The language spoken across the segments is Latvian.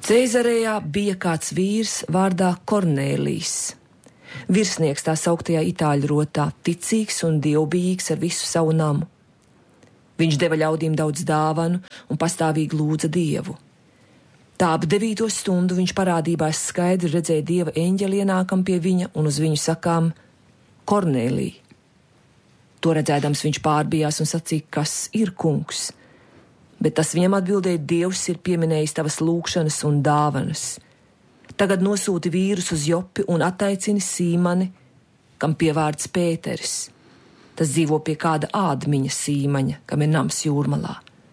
Cēzarejā bija kāds vīrs vārdā Kornēlijs. Virsnieks tā sauktajā itāļu rotā, ticīgs un dievbijīgs ar visu savu namu. Viņš deva ļaudīm daudz dāvanu un pastāvīgi lūdza Dievu. Tā ap 9. stundu viņš parādībās skaidri redzēja Dieva eņģeli ienākam pie viņa un uz viņu sakām: Kornēlij. To redzēdams viņš pārbijās un sacīja: kas ir, kungs? Bet tas viņam atbildēja: Dievs ir pieminējis tavas lūgšanas un dāvanas. Tagad nosūti vīrus uz Jopi un attaicini Sīmani, kam pievārds Pēteris. Tas dzīvo pie kāda ādmiņa Sīmaņa, kam ir nams Jūrmalā.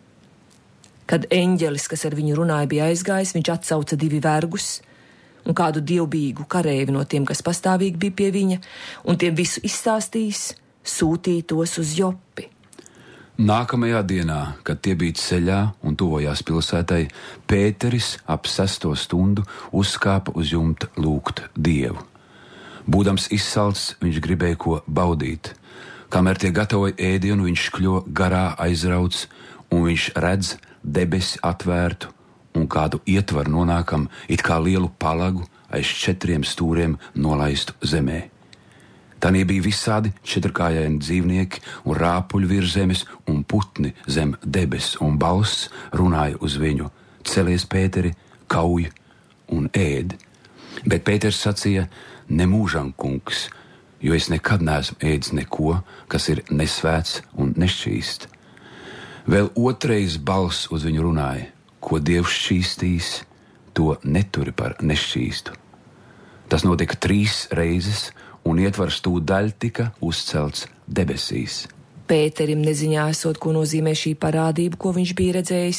Kad eņģelis, kas ar viņu runāja, bija aizgājis, viņš atsauca 2 vergus un kādu dievbijīgu kareivi no tiem, kas pastāvīgi bija pie viņa, un tiem visu izstāstījis, sūtīja tos uz Jopi. Nākamajā dienā, kad tie bija ceļā un tuvojās pilsētai, Pēteris ap 6. stundu uzkāpa uz jumta lūgt Dievu. Būdams izsalcis, viņš gribēja ko baudīt. Kamēr tie gatavoja ēdienu, viņš kļuva garā aizrauts, un viņš redz debesi atvērtu un kādu ietvaru nonākam, it kā lielu palagu aiz 4 stūriem nolaistu zemē. Tanī bija visādi 4-kājaini dzīvnieki un rāpuļu virs zemes un putni zem debes, un balss runāja uz viņu: celies, Pēteri, kauj un ēd. Bet Pēters sacīja: nemūžam, kungs, jo es nekad neesmu ēdis neko, kas ir nesvēts un nešķīst. Vēl otrais balss uz viņu runāja: ko Dievs šķīstīs, to neturi par nešķīstu. Tas notika 3 reizes, un ietvars tūdaļ tika uzcelts debesīs. Pēterim neziņā esot, ko nozīmē šī parādība, ko viņš bija redzējis.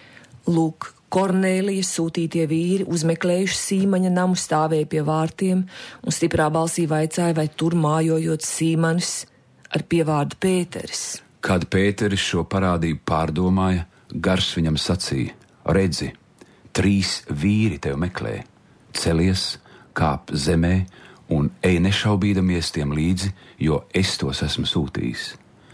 Lūk, Kornēlija sūtītie vīri uzmeklējuši Sīmaņa namu, stāvēja pie vārtiem un stiprā balsī vaicāja, vai tur mājojot Sīmanis ar pievārdu Pēteris. Kad Pēteris šo parādību pārdomāja, gars viņam sacīja: redzi, 3 vīri tev meklē, celies, kāp zemē un ej nešaubīdamies tiem līdzi, jo es tos esmu sūtījis.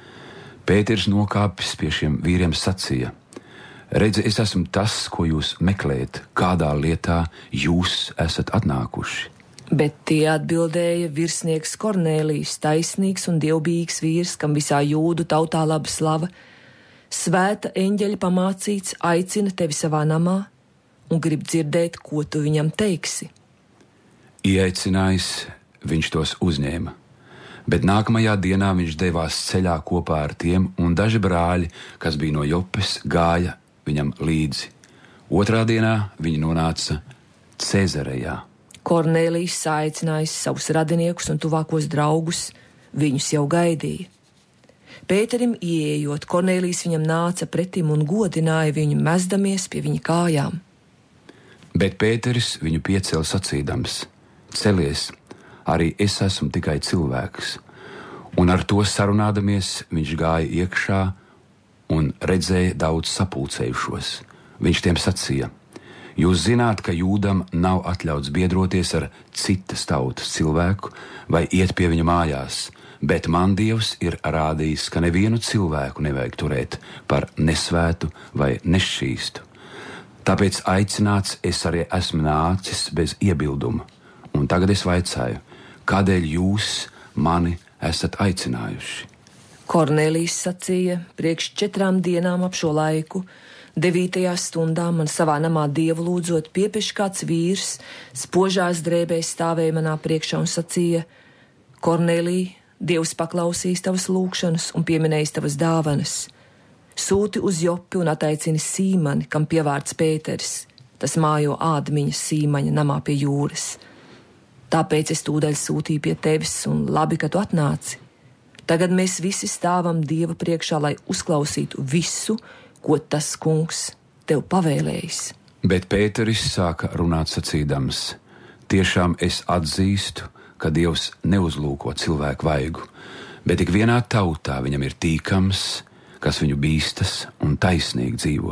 Pēters nokāpis pie šiem vīriem sacīja: redzi, es esmu tas, ko jūs meklējat, kādā lietā jūs esat atnākuši. Bet tie atbildēja: virsnieks Kornēlijs, taisnīgs un dievbijīgs vīrs, kam visā jūdu tautā laba slava, svēta eņģeļa pamācīts, aicina tevi savā namā un grib dzirdēt, ko tu viņam teiksi. Ieaicinājis, viņš tos uzņēma, bet nākamajā dienā viņš devās ceļā kopā ar tiem, un daži brāļi, kas bija no Jopes, gāja viņam līdzi. Otrā dienā viņi nonāca Cēzarejā. Kornēlijs aicinājis savus radiniekus un tuvākos draugus, viņus jau gaidīja. Pēterim ieejot, Kornēlijs viņam nāca pretim un godināja viņu, mezdamies pie viņa kājām. Bet Pēteris viņu piecēla sacīdams: celies, arī es esmu tikai cilvēks. Un ar to sarunādamies, viņš gāja iekšā un redzēja daudz sapulcējušos. Viņš tiem sacīja: jūs zināt, ka jūdam nav atļauts biedroties ar citas tautas cilvēku vai iet pie viņa mājās, bet man Dievs ir rādījis, ka nevienu cilvēku nevajag turēt par nesvētu vai nešķīstu. Tāpēc aicināts es arī esmu nācis bez iebilduma. Un tagad es vaicāju, kādēļ jūs mani esat aicinājuši? Kornēlijs sacīja: priekš 4 dienām ap šo laiku, 9. stundā man savā namā Dievu lūdzot, piepeš kāds vīrs, spožās drēbēs stāvēja manā priekšā un sacīja: Kornēlij, Dievs paklausīs tavas lūgšanas un pieminējis tavas dāvanas. Sūti uz Jopi un attaicini Sīmani, kam pievārds Pēteris. Tas mājo ādmiņa Sīmaņa namā pie jūras. Tāpēc es tūdaļ sūtīju pie tevis, un labi, ka tu atnāci. Tagad mēs visi stāvam Dieva priekšā, lai uzklausītu visu, ko tas kungs tev pavēlējis. Bet Pēteris sāka runāt sacīdams: tiešām es atzīstu, ka Dievs neuzlūko cilvēku vaigu, bet ik vienā tautā viņam ir tīkams, kas viņu bīstas un taisnīgi dzīvo.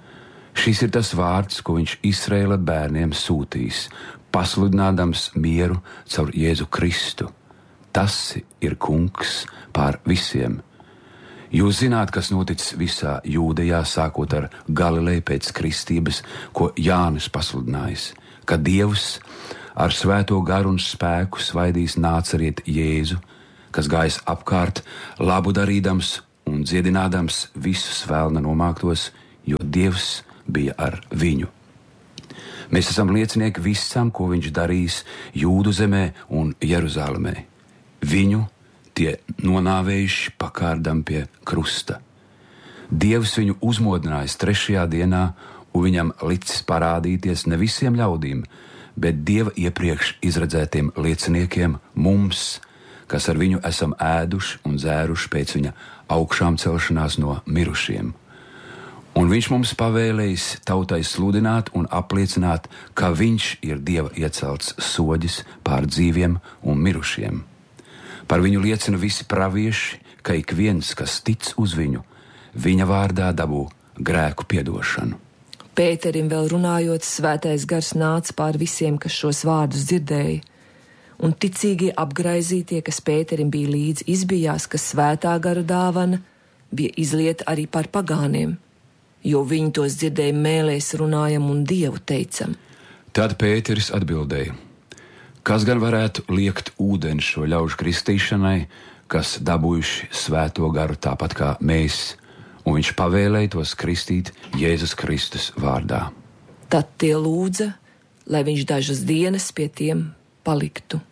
Šis ir tas vārds, ko viņš Izraēla bērniem sūtīs, pasludinādams mieru caur Jēzu Kristu. Tas ir kungs pār visiem. Jūs zināt, kas noticis visā Jūdejā, sākot ar Galileju pēc kristības, ko Jānis pasludinājis, ka Dievs ar svēto garu un spēku svaidīs Nācarieti Jēzu, kas gājis apkārt, labu darīdams un dziedinādams visus vēlna nomāktos, jo Dievs bija ar viņu. Mēs esam liecinieki visam, ko viņš darīs Jūdu zemē un Jeruzalemē. Viņu tie nonāvējuši pakārdam pie krusta. Dievs viņu uzmodinājis 3. dienā un viņam licis parādīties ne visiem ļaudīm, bet Dieva iepriekš izredzētiem lieciniekiem, mums, kas ar viņu esam ēduši un dzēruši pēc viņa augšām celšanās no mirušiem. Un viņš mums pavēlējis tautai sludināt un apliecināt, ka viņš ir Dieva iecelts soģis pār dzīviem un mirušiem. Par viņu liecina visi pravieši, ka ik viens, kas tic uz viņu, viņa vārdā dabū grēku piedošanu. Pēterim vēl runājot, svētais gars nāca pār visiem, kas šos vārdus dzirdēja, un ticīgie apgraizītie, kas Pēterim bija līdzi, izbijās, ka svētā gara dāvana bija izlieta arī par pagāniem, jo viņi tos dzirdēja mēlēs runājam un Dievu teicam. Tad Pēteris atbildēja: kas gan varētu liekt ūdeni šo ļaužu kristīšanai, kas dabūjuši svēto garu tāpat kā mēs, un viņš pavēlēja tos kristīt Jēzus Kristus vārdā. Tad tie lūdza, lai viņš dažas dienas pie tiem paliktu.